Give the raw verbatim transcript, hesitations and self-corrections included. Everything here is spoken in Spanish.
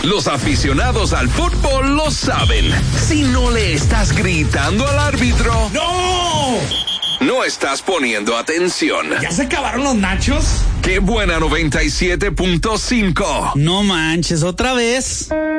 Los aficionados al fútbol lo saben. Si no le estás gritando al árbitro, ¡no! No estás poniendo atención. ¿Ya se acabaron los nachos? ¡Qué buena noventa y siete punto cinco! No manches, ¿otra vez?